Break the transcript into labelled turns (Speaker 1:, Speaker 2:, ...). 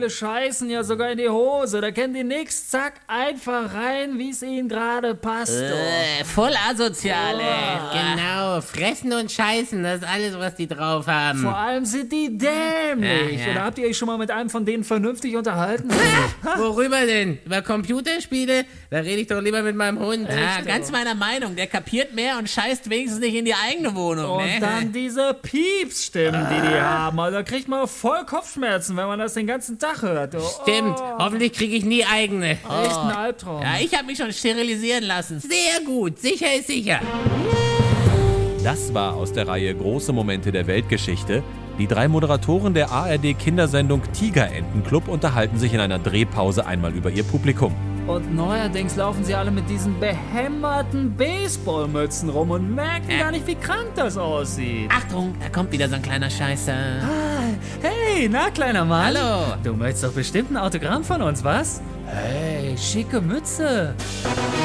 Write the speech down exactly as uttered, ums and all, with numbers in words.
Speaker 1: viele scheißen ja sogar in die Hose. Da kennen die nix. Zack, einfach rein, wie es ihnen gerade passt.
Speaker 2: Äh, voll asozial, ey.
Speaker 3: Genau, fressen und scheißen, das ist alles, was die drauf haben.
Speaker 1: Vor allem sind die dämlich.
Speaker 2: Ja, ja.
Speaker 1: Oder habt ihr euch schon mal mit einem von denen vernünftig unterhalten?
Speaker 3: Worüber denn? Über Computerspiele? Da rede ich doch lieber mit meinem Hund.
Speaker 2: Ja, ganz meiner Meinung. Der kapiert mehr und scheißt wenigstens nicht in die eigene Wohnung,
Speaker 1: Und
Speaker 2: ne?
Speaker 1: dann diese Piepsstimmen, die die haben. Also da kriegt man voll Kopfschmerzen, wenn man das den ganzen Tag hört. Oh,
Speaker 3: Stimmt, hoffentlich kriege ich nie eigene.
Speaker 1: echt ein Albtraum.
Speaker 2: Ja, ich habe mich schon sterilisieren lassen.
Speaker 3: Sehr gut, sicher ist sicher.
Speaker 4: Das war aus der Reihe Große Momente der Weltgeschichte. Die drei Moderatoren der A R D-Kindersendung Tigerentenclub unterhalten sich in einer Drehpause einmal über ihr Publikum.
Speaker 1: Und neuerdings laufen sie alle mit diesen behämmerten Baseballmützen rum und merken gar nicht, wie krank das aussieht.
Speaker 2: Achtung, da kommt wieder so ein kleiner Scheißer.
Speaker 1: Hey, na kleiner Mann.
Speaker 2: Hallo.
Speaker 1: Du möchtest doch bestimmt ein Autogramm von uns, was? Hey, schicke Mütze.